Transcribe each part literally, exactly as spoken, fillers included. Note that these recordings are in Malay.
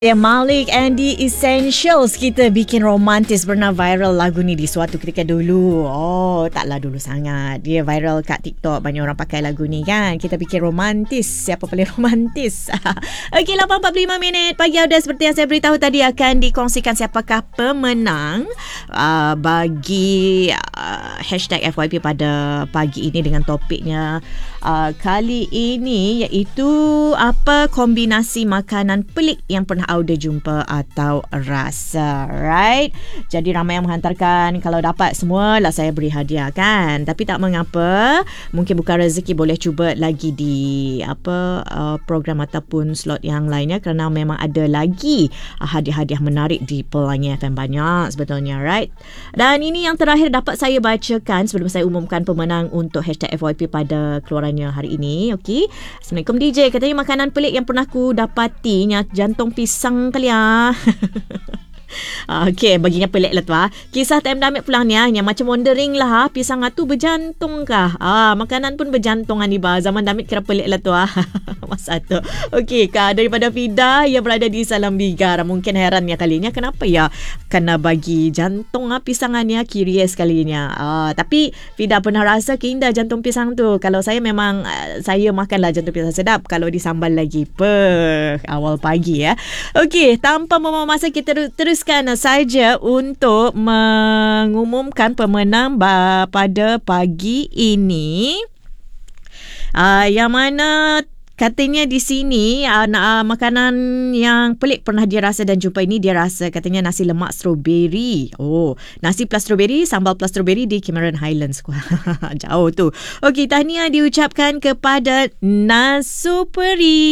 Ya, Malik and the Essentials. Kita bikin romantis, pernah viral lagu ni di suatu ketika dulu. Oh, taklah dulu sangat. Dia viral kat TikTok. Banyak orang pakai lagu ni kan. Kita bikin romantis. Siapa paling romantis? Okey, lapan empat puluh lima minit. Pagi Auda, seperti yang saya beritahu tadi, akan dikongsikan siapakah pemenang uh, bagi uh, hashtag F Y P pada pagi ini dengan topiknya uh, kali ini, iaitu apa kombinasi makanan pelik yang pernah Auda jumpa atau rasa, right? Jadi ramai yang menghantarkan, kalau dapat semua lah saya beri hadiah kan. Tapi tak mengapa, mungkin bukan rezeki, boleh cuba lagi di apa uh, program ataupun slot yang lainnya, kerana memang ada lagi uh, hadiah-hadiah menarik di Pelangi F M, banyak sebetulnya, right? Dan ini yang terakhir dapat saya bacakan sebelum saya umumkan pemenang untuk hashtag F Y P pada keluarannya hari ini. Okey, Assalamualaikum D J, katanya makanan pelik yang pernah aku dapati jantung pisang kali ya. Okey, baginya pelik lah tu ha. Kisah time damit pulang ni ha, yang macam wondering lah ha. Pisang tu berjantung kah? Ah, makanan pun berjantung ni bah. Zaman damit kira pelik lah tu ha. Masa tu. Okey, kah daripada Fida yang berada di Salambigar. Mungkin heran ya kalinya kenapa ya kena bagi jantung ha, pisangan ya. Curious kalinya. Ah, tapi Fida pernah rasa keindah jantung pisang tu. Kalau saya memang uh, saya makanlah jantung pisang, sedap kalau disambal lagi. Peh, awal pagi ya. Okey, tanpa membuang masa, kita terus teruskan saja untuk mengumumkan pemenang pada pagi ini. Uh, yang mana katanya di sini uh, uh, makanan yang pelik pernah dia rasa dan jumpa ini, dia rasa katanya nasi lemak strawberry. Oh, nasi plus strawberry, sambal plus strawberry di Cameron Highlands. Jauh tu. Okey, tahniah diucapkan kepada Nasuperi.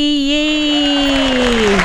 Yeay.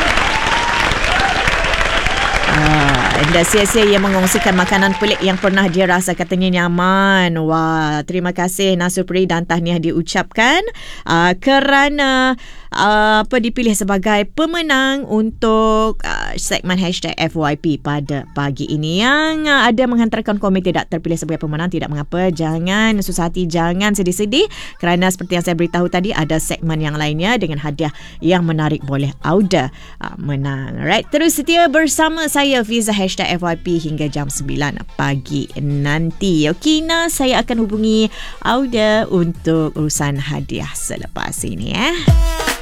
Ah, anda sia-sia yang mengongsikan makanan pelik yang pernah dia rasa, katanya nyaman. Wah, terima kasih Nasupri, dan tahniah diucapkan uh, kerana uh, apa dipilih sebagai pemenang untuk uh, segmen hashtag F Y P pada pagi ini. Yang uh, ada menghantarkan komen tidak terpilih sebagai pemenang, tidak mengapa, jangan susah hati, jangan sedih-sedih, kerana seperti yang saya beritahu tadi, ada segmen yang lainnya dengan hadiah yang menarik, boleh Auda uh, menang. Right, terus setia bersama saya Fiza hashtag F Y P hingga jam sembilan pagi nanti. Okey, nah saya akan hubungi Auda untuk urusan hadiah selepas ini eh.